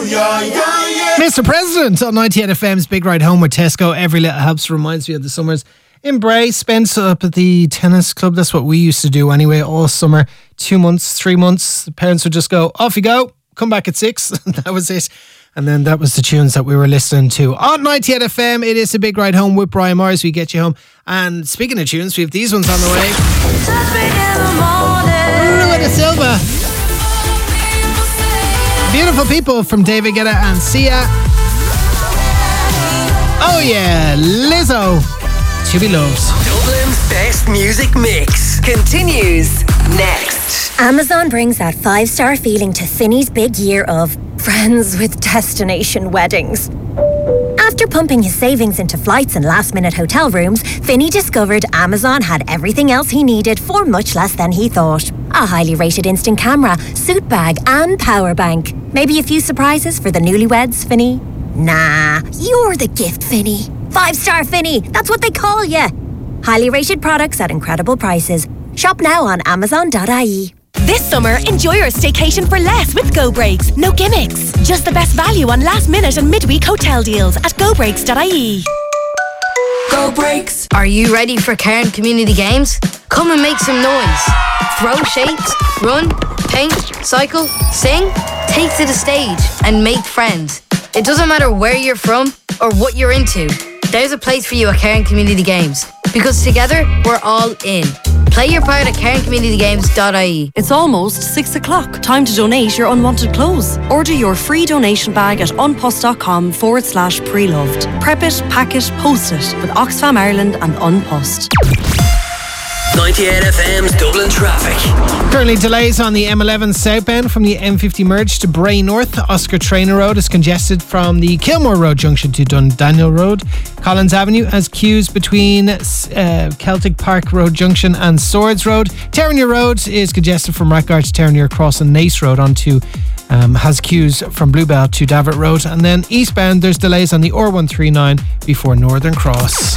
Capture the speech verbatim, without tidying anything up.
yeah, yeah, yeah. Mister President on ninety-eight F M's Big Ride Home with Tesco. Every little helps, reminds me of the summers in Bray. Spent up at the tennis club. That's what we used to do anyway, all summer. Two months, three months. The parents would just go, off you go, come back at six. That was it. And then that was the tunes that we were listening to. On ninety-eight F M, it is a Big Ride Home with Brian Myers. We get you home. And speaking of tunes, we have these ones on the way. Ruin de Silva. Beautiful People from David Guetta and Sia. Oh yeah, Lizzo. To Be Loved. Dublin's best music mix continues next. Amazon brings that five-star feeling to Finney's big year of friends with destination weddings. After pumping his savings into flights and last-minute hotel rooms, Finney discovered Amazon had everything else he needed for much less than he thought. A highly rated instant camera, suit bag and power bank. Maybe a few surprises for the newlyweds, Finney? Nah, you're the gift, Finney. Five-star Finney, that's what they call you. Highly rated products at incredible prices. Shop now on amazon dot I E. This summer, enjoy your staycation for less with Go Breaks. No gimmicks. Just the best value on last minute and midweek hotel deals at go breaks dot I E. Go Breaks. Are you ready for Cairn Community Games? Come and make some noise. Throw shapes, run, paint, cycle, sing. Take to the stage and make friends. It doesn't matter where you're from or what you're into. There's a place for you at Cairn Community Games. Because together, we're all in. Play your part at cairn community games dot I E. It's almost six o'clock. Time to donate your unwanted clothes. Order your free donation bag at unpost.com forward slash pre-loved. Prep it, pack it, post it with Oxfam Ireland and Unpost. ninety-eight F M's Dublin traffic. Currently delays on the M eleven southbound from the M fifty merge to Bray North. Oscar Traynor Road is congested from the Kilmore Road junction to Dundaniel Road. Collins Avenue has queues between uh, Celtic Park Road junction and Swords Road. Terranure Road is congested from Rathgar to Terranure Cross and Nace Road onto Um, has queues from Bluebell to Davert Road. And then eastbound there's delays on the R one thirty-nine before Northern Cross.